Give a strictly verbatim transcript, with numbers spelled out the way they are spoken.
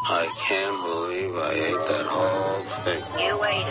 I can't believe I ate that whole thing. You ate it.